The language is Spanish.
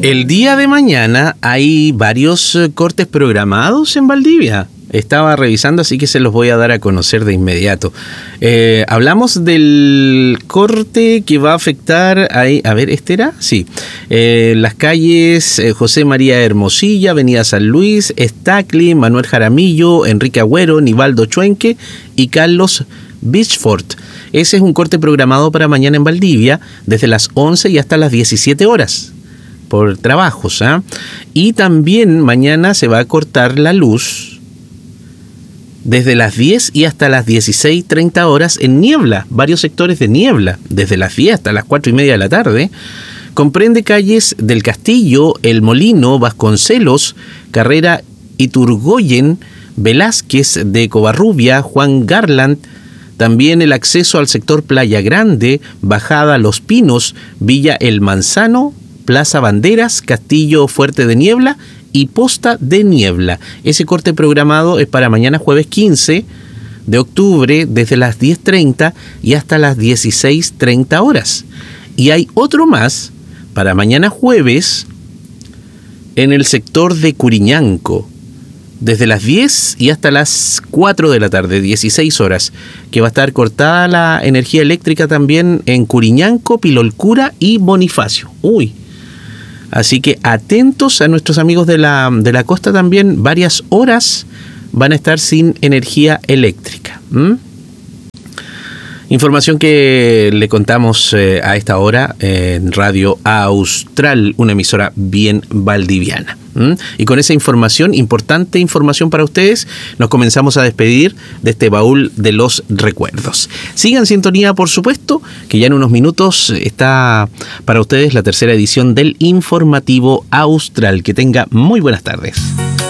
El día de mañana hay varios cortes programados en Valdivia. Estaba revisando, así que se los voy a dar a conocer de inmediato. Hablamos del corte que va a afectar, ahí, a ver, ¿este era? Sí. Las calles José María Hermosilla, Avenida San Luis, Estacli, Manuel Jaramillo, Enrique Agüero, Nivaldo Chuenque y Carlos Beachford. Ese es un corte programado para mañana en Valdivia, desde las 11 y hasta las 17 horas, por trabajos. Y también mañana se va a cortar la luz desde las 10 y hasta las 16:30 horas en niebla, varios sectores de niebla, desde las 10 hasta las 4:30 de la tarde. Comprende calles del Castillo, El Molino, Vasconcelos, Carrera Iturgoyen, Velázquez de Covarrubia, Juan Garland, también el acceso al sector Playa Grande, Bajada Los Pinos, Villa El Manzano, Plaza Banderas, Castillo Fuerte de Niebla y Posta de Niebla. Ese corte programado es para mañana jueves 15 de octubre desde las 10:30 y hasta las 16:30 horas. Y hay otro más para mañana jueves en el sector de Curiñanco, desde las 10 y hasta las 4 de la tarde, 16 horas, que va a estar cortada la energía eléctrica también en Curiñanco, Pilolcura y Bonifacio. Así que atentos a nuestros amigos de la costa también, varias horas van a estar sin energía eléctrica. Información que le contamos a esta hora en Radio Austral, una emisora bien valdiviana. Y con esa información, importante información para ustedes, nos comenzamos a despedir de este baúl de los recuerdos. Sigan en sintonía, por supuesto, que ya en unos minutos está para ustedes la tercera edición del Informativo Austral. Que tenga muy buenas tardes.